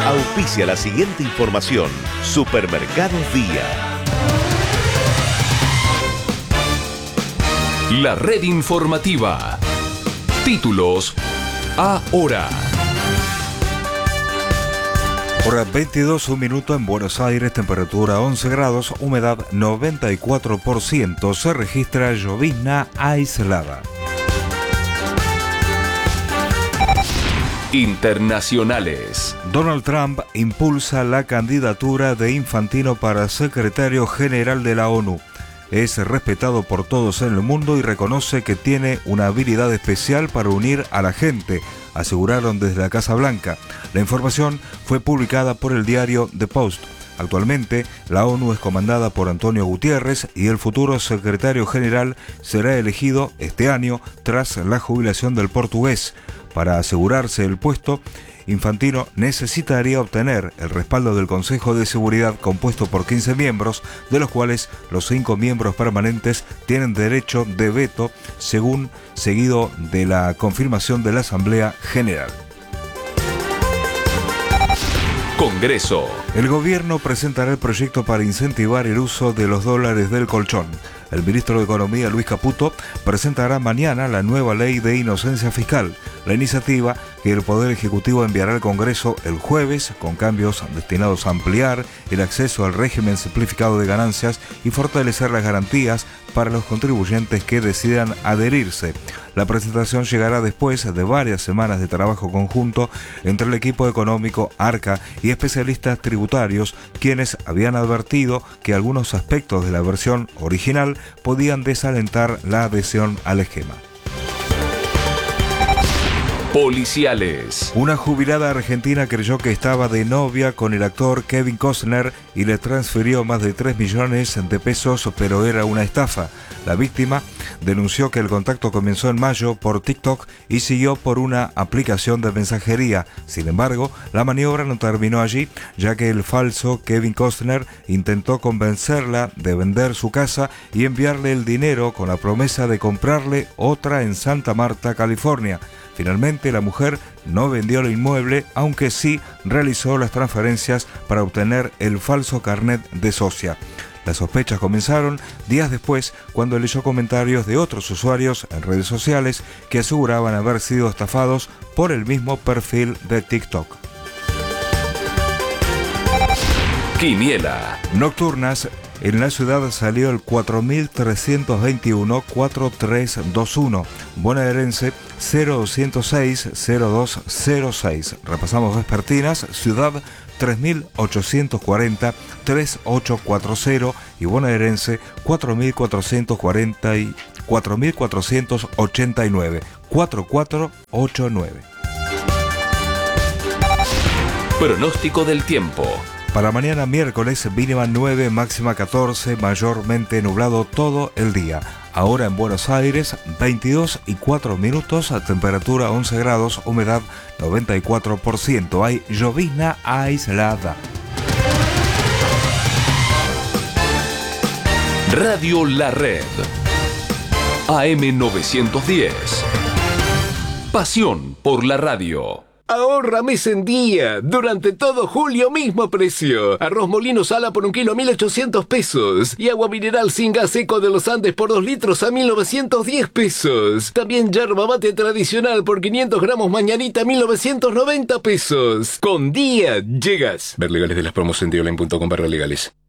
Auspicia la siguiente información. Supermercados Día. La red informativa. Títulos ahora. Hora 22, un minuto en Buenos Aires, temperatura 11 grados, humedad 94%. Se registra llovizna aislada. Internacionales. Donald Trump impulsa la candidatura de Infantino para secretario general de la ONU. Es respetado por todos en el mundo y reconoce que tiene una habilidad especial para unir a la gente, aseguraron desde la Casa Blanca. La información fue publicada por el diario The Post. Actualmente, la ONU es comandada por Antonio Guterres y el futuro secretario general será elegido este año tras la jubilación del portugués. Para asegurarse el puesto, Infantino necesitaría obtener el respaldo del Consejo de Seguridad compuesto por 15 miembros, de los cuales los 5 miembros permanentes tienen derecho de veto, seguido de la confirmación de la Asamblea General. Congreso. El gobierno presentará el proyecto para incentivar el uso de los dólares del colchón. El ministro de Economía, Luis Caputo, presentará mañana la nueva ley de inocencia fiscal, la iniciativa que el Poder Ejecutivo enviará al Congreso el jueves, con cambios destinados a ampliar el acceso al régimen simplificado de ganancias y fortalecer las garantías para los contribuyentes que decidan adherirse. La presentación llegará después de varias semanas de trabajo conjunto entre el equipo económico, ARCA y especialistas tributarios, quienes habían advertido que algunos aspectos de la versión original podían desalentar la adhesión al esquema. Policiales. Una jubilada argentina creyó que estaba de novia con el actor Kevin Costner y le transfirió más de 3 millones de pesos, pero era una estafa. La víctima denunció que el contacto comenzó en mayo por TikTok y siguió por una aplicación de mensajería. Sin embargo, la maniobra no terminó allí, ya que el falso Kevin Costner intentó convencerla de vender su casa y enviarle el dinero con la promesa de comprarle otra en Santa Marta, California. Finalmente, la mujer no vendió el inmueble, aunque sí realizó las transferencias para obtener el falso carnet de socia. Las sospechas comenzaron días después, cuando leyó comentarios de otros usuarios en redes sociales que aseguraban haber sido estafados por el mismo perfil de TikTok. Quiniela. Nocturnas. En la ciudad salió el 4321-4321, bonaerense 0206-0206. Repasamos vespertinas, ciudad 3840-3840 y bonaerense 4440 y 4489, 4489. Pronóstico del tiempo. Para mañana miércoles, mínima 9, máxima 14, mayormente nublado todo el día. Ahora en Buenos Aires, 22 y 4 minutos, temperatura 11 grados, humedad 94%. Hay llovizna aislada. Radio La Red. AM 910. Pasión por la radio. Ahorra mes en día. Durante todo julio, mismo precio. Arroz Molino Sala por 1 kilo, 1.800 pesos. Y agua mineral sin gas seco de los Andes por 2 litros a 1.910 pesos. También yerba mate tradicional por 500 gramos mañanita, 1.990 pesos. Con día llegas. Ver legales de las promos en dioline.com/legales.